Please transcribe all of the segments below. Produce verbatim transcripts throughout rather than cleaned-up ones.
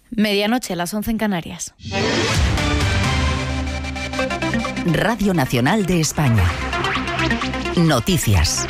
Medianoche, las once en Canarias. Radio Nacional de España. Noticias.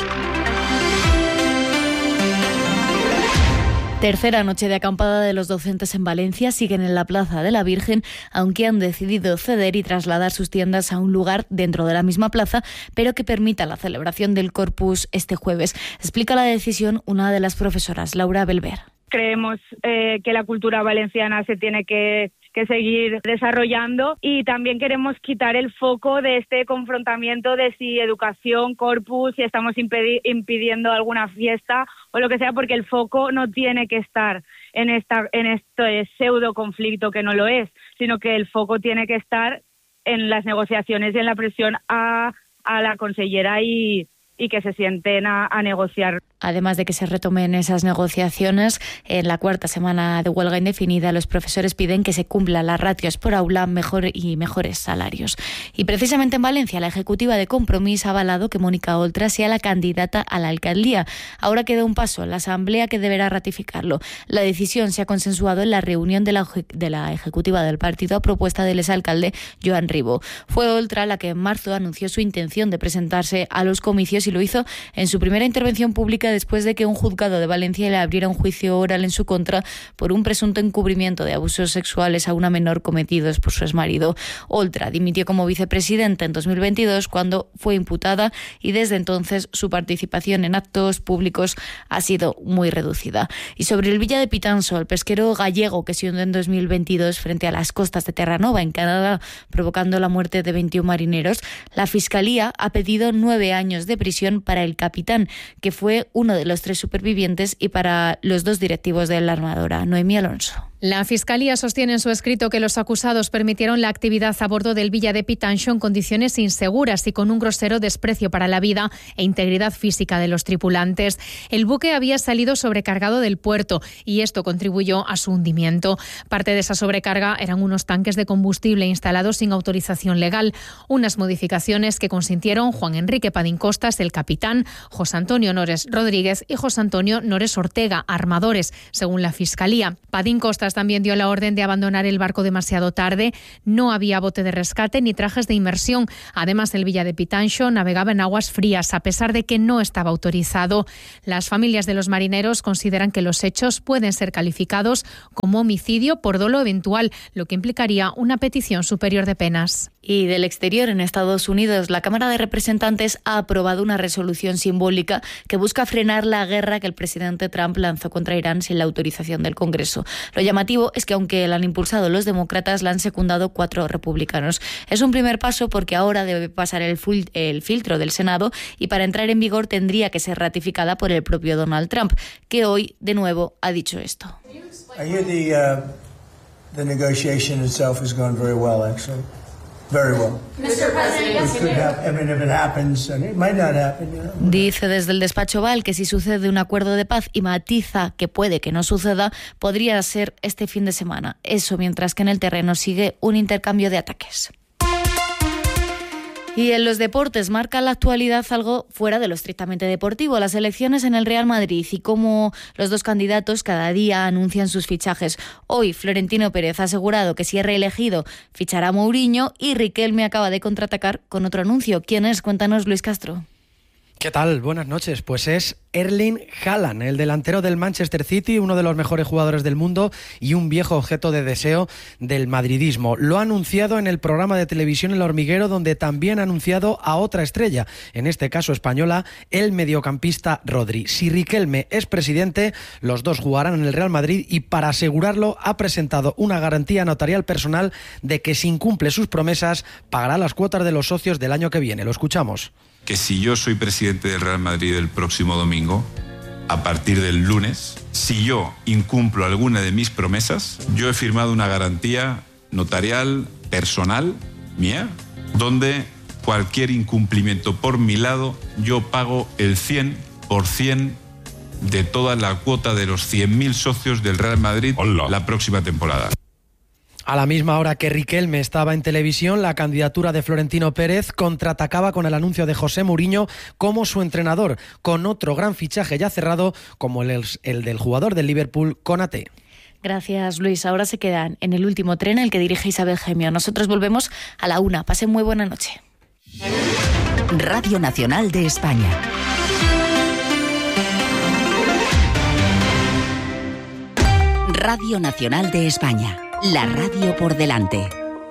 Tercera noche de acampada de los docentes en Valencia. Siguen en la Plaza de la Virgen, aunque han decidido ceder y trasladar sus tiendas a un lugar dentro de la misma plaza, pero que permita la celebración del Corpus este jueves. Explica la decisión una de las profesoras, Laura Belver. Creemos eh, que la cultura valenciana se tiene que, que seguir desarrollando y también queremos quitar el foco de este confrontamiento de si educación, corpus, si estamos impedi- impidiendo alguna fiesta o lo que sea, porque el foco no tiene que estar en, esta, en este pseudo conflicto que no lo es, sino que el foco tiene que estar en las negociaciones y en la presión a, a la consellera y, y que se sienten a, a negociar. Además de que se retomen esas negociaciones, en la cuarta semana de huelga indefinida, los profesores piden que se cumplan las ratios por aula mejor y mejores salarios. Y precisamente en Valencia, la ejecutiva de Compromís ha avalado que Mónica Oltra sea la candidata a la alcaldía. Ahora queda un paso en la asamblea que deberá ratificarlo. La decisión se ha consensuado en la reunión de la, de la ejecutiva del partido a propuesta del exalcalde Joan Ribó. Fue Oltra la que en marzo anunció su intención de presentarse a los comicios y lo hizo en su primera intervención pública después de que un juzgado de Valencia le abriera un juicio oral en su contra por un presunto encubrimiento de abusos sexuales a una menor cometidos por su exmarido. Oltra dimitió como vicepresidenta en dos mil veintidós cuando fue imputada y desde entonces su participación en actos públicos ha sido muy reducida. Y sobre el Villa de Pitanso, el pesquero gallego que se hundió en dos mil veintidós frente a las costas de Terranova, en Canadá, provocando la muerte de veintiún marineros, la Fiscalía ha pedido nueve años de prisión para el capitán, que fue uno de los tres supervivientes, y para los dos directivos de la armadora. Noemí Alonso. La Fiscalía sostiene en su escrito que los acusados permitieron la actividad a bordo del Villa de Pitanxo en condiciones inseguras y con un grosero desprecio para la vida e integridad física de los tripulantes. El buque había salido sobrecargado del puerto y esto contribuyó a su hundimiento. Parte de esa sobrecarga eran unos tanques de combustible instalados sin autorización legal, unas modificaciones que consintieron Juan Enrique Padín Costas, el capitán, José Antonio Nores Rodríguez y José Antonio Nores Ortega, armadores, según la Fiscalía. Padín Costas también dio la orden de abandonar el barco demasiado tarde. No había bote de rescate ni trajes de inmersión. Además, el Villa de Pitanxo navegaba en aguas frías, a pesar de que no estaba autorizado. Las familias de los marineros consideran que los hechos pueden ser calificados como homicidio por dolo eventual, lo que implicaría una petición superior de penas. Y del exterior, en Estados Unidos, la Cámara de Representantes ha aprobado una resolución simbólica que busca frenar la guerra que el presidente Trump lanzó contra Irán sin la autorización del Congreso. Lo llamativo es que, aunque la han impulsado los demócratas, la han secundado cuatro republicanos. Es un primer paso porque ahora debe pasar el, ful- el filtro del Senado y para entrar en vigor tendría que ser ratificada por el propio Donald Trump, que hoy, de nuevo, ha dicho esto. I hear the, uh, the negotiation itself has gone very well, actually. Very well. mister President, It could happen. I mean, if it happens, and it might not happen, you know. Dice desde el despacho Oval que si sucede un acuerdo de paz y matiza que puede que no suceda, podría ser este fin de semana. Eso mientras que en el terreno sigue un intercambio de ataques. Y en los deportes marca la actualidad algo fuera de lo estrictamente deportivo, las elecciones en el Real Madrid y cómo los dos candidatos cada día anuncian sus fichajes. Hoy Florentino Pérez ha asegurado que si es reelegido fichará a Mourinho y Riquelme acaba de contraatacar con otro anuncio. ¿Quién es? Cuéntanos, Luis Castro. ¿Qué tal? Buenas noches. Pues es Erling Haaland, el delantero del Manchester City, uno de los mejores jugadores del mundo y un viejo objeto de deseo del madridismo. Lo ha anunciado en el programa de televisión El Hormiguero, donde también ha anunciado a otra estrella, en este caso española, el mediocampista Rodri. Si Riquelme es presidente, los dos jugarán en el Real Madrid y para asegurarlo ha presentado una garantía notarial personal de que si incumple sus promesas pagará las cuotas de los socios del año que viene. Lo escuchamos. Que si yo soy presidente del Real Madrid el próximo domingo, a partir del lunes, si yo incumplo alguna de mis promesas, yo he firmado una garantía notarial personal mía, donde cualquier incumplimiento por mi lado, yo pago el cien por ciento de toda la cuota de los cien mil socios del Real Madrid Hola. La próxima temporada. A la misma hora que Riquelme estaba en televisión, la candidatura de Florentino Pérez contraatacaba con el anuncio de José Mourinho como su entrenador, con otro gran fichaje ya cerrado como el, el del jugador del Liverpool, Konaté. Gracias, Luis. Ahora se quedan en el último tren, el que dirige Isabel Gemio. Nosotros volvemos a la una. Pasen muy buena noche. Radio Nacional de España. Radio Nacional de España. La radio por delante.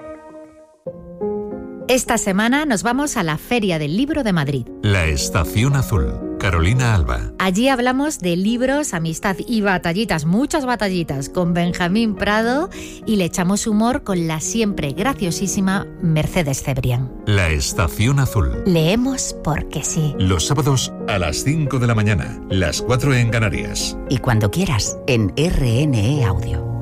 Esta semana nos vamos a la Feria del Libro de Madrid. La Estación Azul. Carolina Alba. Allí hablamos de libros, amistad y batallitas, muchas batallitas, con Benjamín Prado, y le echamos humor con la siempre graciosísima Mercedes Cebrián. La Estación Azul. Leemos porque sí. Los sábados a las cinco de la mañana, las cuatro en Canarias. Y cuando quieras, en R N E Audio.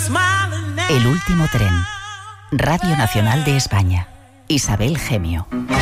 El último tren. Radio Nacional de España. Isabel Gemio.